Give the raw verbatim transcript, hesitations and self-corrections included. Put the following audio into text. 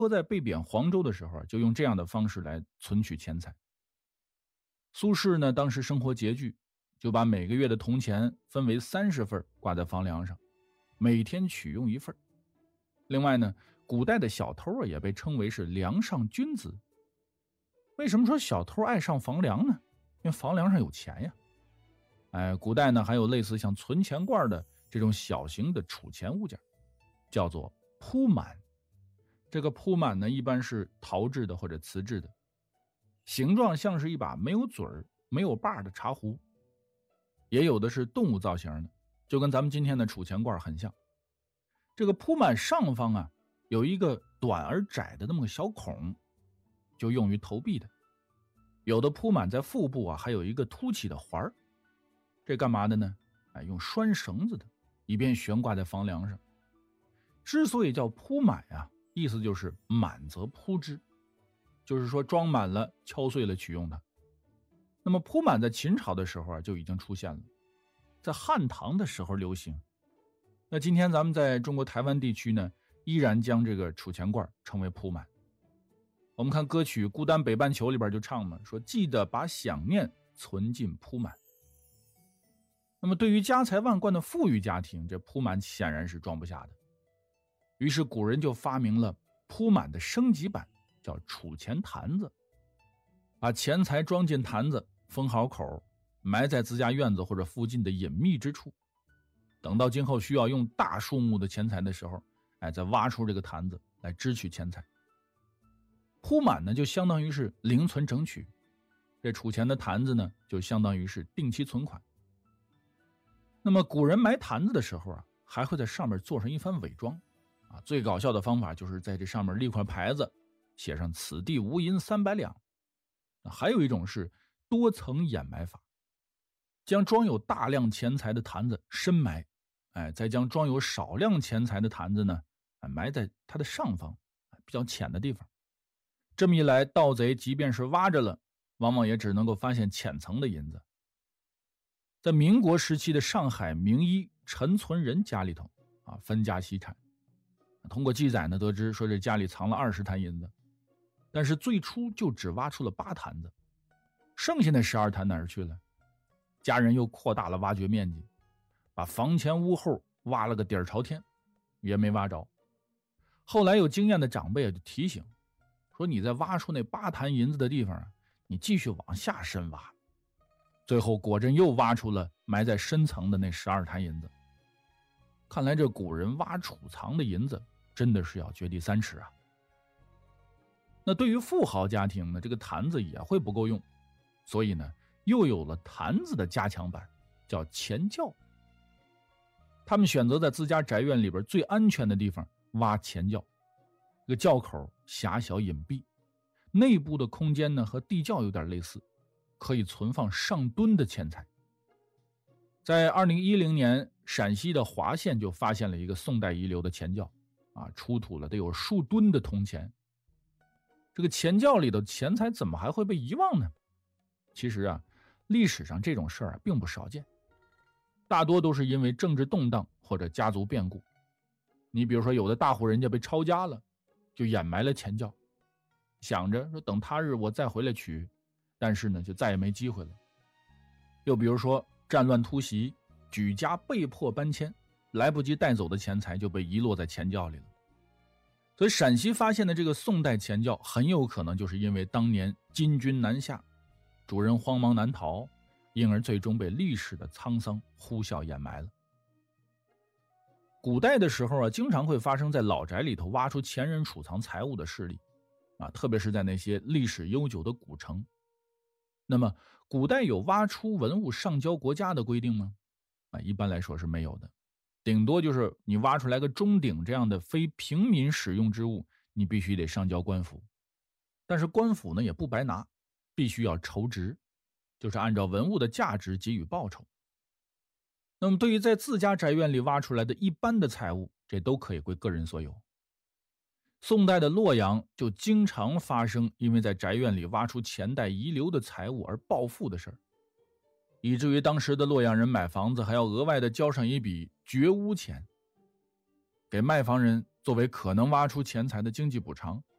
说在被贬黄州的时候，就用这样的方式来存取钱财。苏轼呢，当时生活拮据，就把每个月的铜钱分为三十份挂在房梁上，每天取用一份。另外呢，古代的小偷啊也被称为是梁上君子。为什么说小偷爱上房梁呢？因为房梁上有钱呀。哎，古代呢还有类似像存钱罐的这种小型的储钱物件，叫做铺满。这个铺满呢一般是陶制的或者瓷制的，形状像是一把没有嘴儿没有把的茶壶，也有的是动物造型的，就跟咱们今天的储钱罐很像。这个铺满上方啊有一个短而窄的那么个小孔，就用于投币的。有的铺满在腹部啊还有一个凸起的环，这干嘛的呢？哎，用拴绳子的，以便悬挂在房梁上。之所以叫铺满啊，意思就是满则铺之，就是说装满了敲碎了取用它。那么铺满在秦朝的时候啊就已经出现了，在汉唐的时候流行。那今天咱们在中国台湾地区呢，依然将这个储钱罐称为铺满。我们看歌曲《孤单北半球》里边就唱嘛，说记得把想念存进铺满。那么对于家财万贯的富裕家庭，这铺满显然是装不下的。于是古人就发明了铺满的升级版，叫储钱坛子。把钱财装进坛子，封好口，埋在自家院子或者附近的隐秘之处。等到今后需要用大数目的钱财的时候，哎，再挖出这个坛子来支取钱财。铺满呢就相当于是零存整取，这储钱的坛子呢就相当于是定期存款。那么古人埋坛子的时候啊，还会在上面做上一番伪装啊，最搞笑的方法就是在这上面立块牌子，写上此地无银三百两。还有一种是多层掩埋法，将装有大量钱财的坛子深埋，哎，再将装有少量钱财的坛子呢，埋在它的上方，比较浅的地方。这么一来，盗贼即便是挖着了，往往也只能够发现浅层的银子。在民国时期的上海名医陈存仁家里头啊，分家析产。通过记载呢，得知说这家里藏了二十坛银子，但是最初就只挖出了八坛子，剩下的十二坛哪儿去了？家人又扩大了挖掘面积，把房前屋后挖了个底儿朝天，也没挖着。后来有经验的长辈就提醒说，你在挖出那八坛银子的地方啊，你继续往下深挖。最后果真又挖出了埋在深层的那十二坛银子。看来这古人挖储藏的银子真的是要掘地三尺啊。那对于富豪家庭呢，这个坛子也会不够用，所以呢又有了坛子的加强版，叫钱窖。他们选择在自家宅院里边最安全的地方挖钱窖。这个窖口狭小隐蔽，内部的空间呢和地窖有点类似，可以存放上吨的钱财。在二零一零年，陕西的华县就发现了一个宋代遗留的钱窖啊，出土了得有数吨的铜钱。这个钱窖里的钱财怎么还会被遗忘呢？其实啊，历史上这种事儿啊并不少见，大多都是因为政治动荡或者家族变故。你比如说有的大户人家被抄家了，就掩埋了钱窖，想着说等他日我再回来取，但是呢就再也没机会了。又比如说战乱突袭，举家被迫搬迁，来不及带走的钱财就被遗落在钱窖里了。所以陕西发现的这个宋代钱窖很有可能就是因为当年金军南下，主人慌忙难逃，因而最终被历史的沧桑呼啸掩埋了。古代的时候啊，经常会发生在老宅里头挖出前人储藏财物的事例啊，特别是在那些历史悠久的古城。那么古代有挖出文物上交国家的规定吗？啊，一般来说是没有的，顶多就是你挖出来个钟鼎这样的非平民使用之物，你必须得上交官府。但是官府呢也不白拿，必须要酬值，就是按照文物的价值给予报酬。那么对于在自家宅院里挖出来的一般的财物，这都可以归个人所有。宋代的洛阳就经常发生因为在宅院里挖出前代遗留的财物而暴富的事儿，以至于当时的洛阳人买房子还要额外的交上一笔绝屋钱，给卖房人作为可能挖出钱财的经济补偿